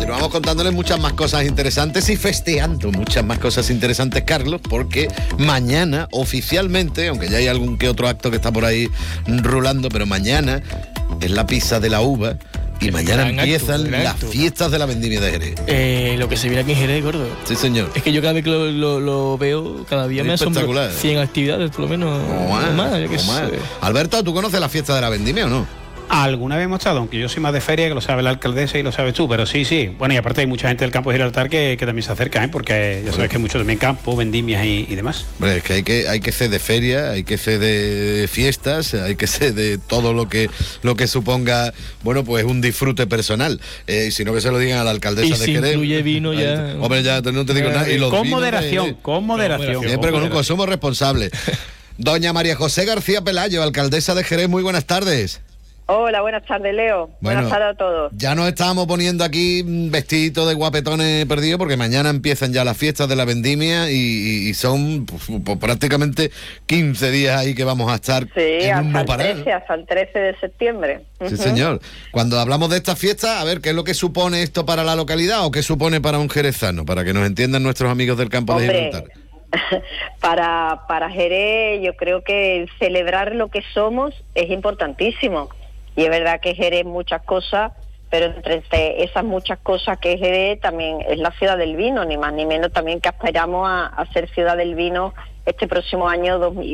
Continuamos contándoles muchas más cosas interesantes y festeando muchas más cosas interesantes, Carlos, porque mañana oficialmente, aunque ya hay algún que otro acto que está por ahí rulando, pero mañana es la pizza de la uva y mañana empiezan las fiestas de la vendimia de Jerez. Lo que se viene aquí en Jerez, gordo. Sí, señor. Es que yo cada vez que lo veo, cada día me asombro. 100 actividades, por lo menos. Más. Alberto, ¿tú conoces la fiesta de la vendimia o no? Alguna vez hemos estado, aunque yo soy más de feria, que lo sabe la alcaldesa y lo sabes tú, pero sí. Bueno, y aparte hay mucha gente del campo de Gibraltar que también se acerca, porque ya sabes que hay mucho también campo, vendimias y demás. Bueno, es que hay que ser de feria, hay que ser de fiestas, hay que ser de todo lo que suponga, bueno, pues un disfrute personal. Si no, que se lo digan a la alcaldesa de Jerez. Incluye vino ya. Hombre, ya no te digo nada. Y los con moderación. Siempre con un somos responsables. Doña María José García Pelayo, alcaldesa de Jerez, muy buenas tardes. Hola, buenas tardes, Leo. Bueno, buenas tardes a todos. Ya nos estábamos poniendo aquí vestiditos de guapetones perdidos porque mañana empiezan ya las fiestas de la vendimia y son pues, prácticamente 15 días ahí que vamos a estar en un no parar. Hasta el 13 de septiembre. Sí, señor. Cuando hablamos de estas fiestas, a ver, ¿qué es lo que supone esto para la localidad o qué supone para un jerezano? Para que nos entiendan nuestros amigos del campo de Gibraltar. Para Jerez, yo creo que celebrar lo que somos es importantísimo. Y es verdad que Jerez muchas cosas, pero entre esas muchas cosas que Jerez también es la ciudad del vino, ni más ni menos también que aspiramos a ser ciudad del vino este próximo año 2000.